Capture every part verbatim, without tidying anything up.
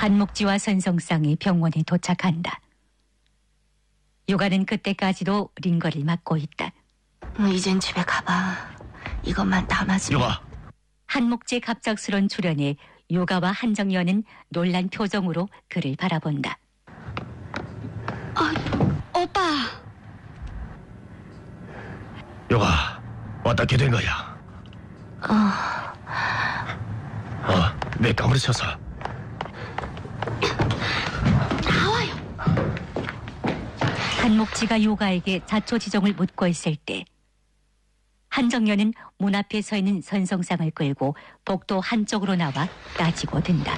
한목지와 선성쌍이 병원에 도착한다. 요가는 그때까지도 링거를 맡고 있다. 어, 이젠 집에 가봐. 이것만 담아주면. 요가. 한목지의 갑작스런 출연에 요가와 한정연은 놀란 표정으로 그를 바라본다. 아, 오빠. 요가, 어떻게 된 거야? 어, 어, 왜 까무러쳐서? 나와요. 한목지가 요가에게 자초지종을 묻고 있을 때 한정연은 문 앞에 서 있는 선성쌍을 끌고 복도 한쪽으로 나와 따지고 든다.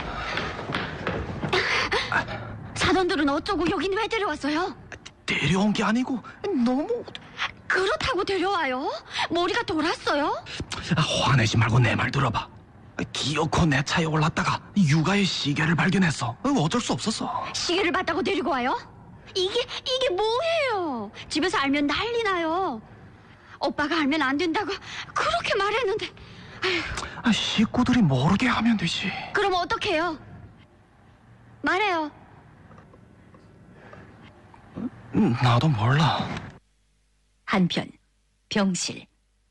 사돈들은 어쩌고 여긴 왜 데려왔어요? 데려온 게 아니고 너무... 그렇다고 데려와요? 머리가 돌았어요? 아, 화내지 말고 내 말 들어봐. 기어코 내 차에 올랐다가 육아의 시계를 발견했어. 어쩔 수 없었어. 시계를 봤다고 데리고 와요? 이게 이게 뭐예요? 집에서 알면 난리 나요. 오빠가 알면 안 된다고 그렇게 말했는데. 아, 식구들이 모르게 하면 되지. 그럼 어떡해요? 말해요. 음, 나도 몰라. 한편 병실.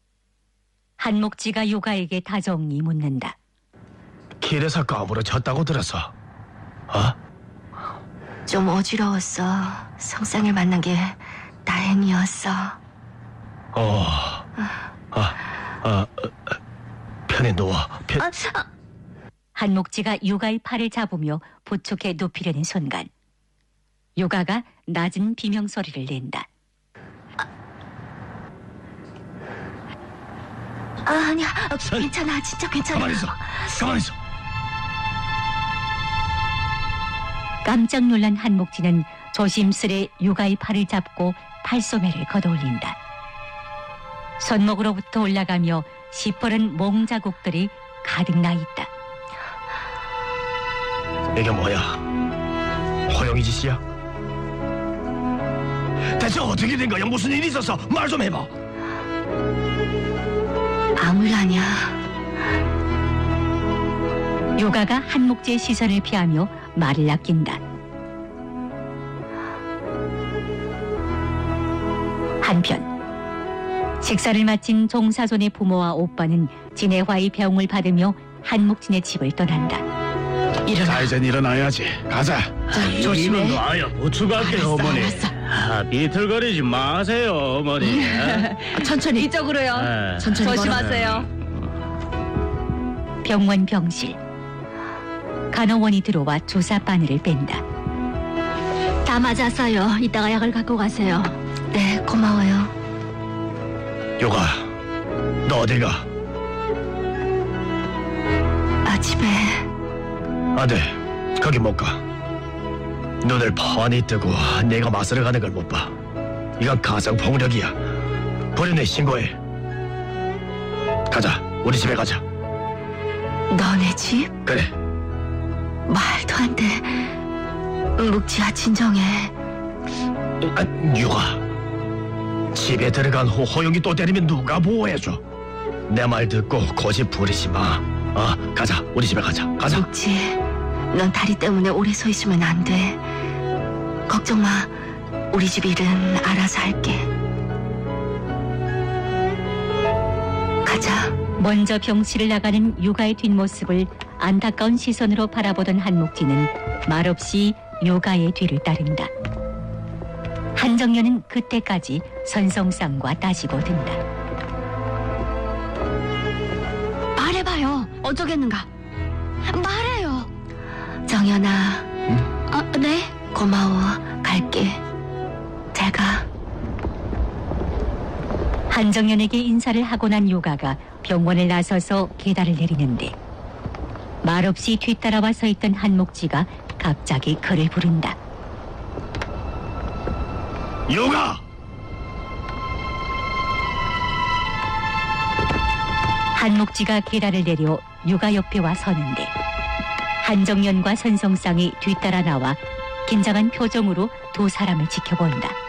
한목지가 요가에게 다정히 묻는다. 길에서 까무러쳤다고 들었어. 어? 좀 어지러웠어. 성상을 만난 게 다행이었어. 어... 아, 아, 편히 누워. 편... 아, 아. 한목지가 요가의 팔을 잡으며 부축해 눕히려는 순간 요가가 낮은 비명소리를 낸다. 아, 아니야. 어, 괜찮아. 진짜 괜찮아. 가만히 있어. 가만히 있어. 깜짝 놀란 한목지는 조심스레 요가의 팔을 잡고 팔소매를 걷어올린다. 손목으로부터 올라가며 시퍼런 몽자국들이 가득 나 있다. 이게 뭐야? 호영이 짓이야? 대체 어떻게 된 거야? 무슨 일이 있었어? 말 좀 해봐. 아무 일 아니야. 요가가 한목지의 시선을 피하며 말을 아낀다. 한편 식사를 마친 종사손의 부모와 오빠는 진해화의 배웅을 받으며 한목진의 집을 떠난다. 자, 이젠 일어나야지. 가자. 조심해. 이건 놔요. 부추갈게요, 알았어, 어머니. 알았어. 아, 비틀거리지 마세요, 어머니. 천천히. 이쪽으로요. 네. 천천히. 조심하세요. 병원 병실. 간호원이 들어와 주사 바늘을 뺀다. 다 맞았어요. 이따가 약을 갖고 가세요. 네, 고마워요. 요가, 너 어딜 가? 아, 집에. 안 돼. 거기 못 가. 눈을 뻔히 뜨고 내가 맞서러 가는 걸 못 봐. 이건 가정폭력이야. 버려내 신고해. 가자. 우리 집에 가자. 너네 집? 그래. 말도 안 돼. 묵지야, 진정해. 아, 유아. 집에 들어간 후 호영이 또 때리면 누가 보호해줘? 내 말 듣고 고집 부리지 마. 어, 가자. 우리 집에 가자. 가자. 묵지, 넌 다리 때문에 오래 서 있으면 안 돼. 걱정 마. 우리 집 일은 알아서 할게. 가자. 먼저 병실을 나가는 요가의 뒷모습을 안타까운 시선으로 바라보던 한목지는 말없이 요가의 뒤를 따른다. 한정연은 그때까지 선성쌍과 따지고 든다. 말해봐요. 어쩌겠는가? 말해요. 정연아. 응? 어, 네? 고마워. 갈게. 잘 가. 한정연에게 인사를 하고 난 요가가 병원을 나서서 계단을 내리는데 말없이 뒤따라와 서 있던 한목지가 갑자기 그를 부른다. 요가! 한목지가 계단을 내려 요가 옆에 와 서는데 한정연과 선성쌍이 뒤따라 나와 긴장한 표정으로 두 사람을 지켜본다.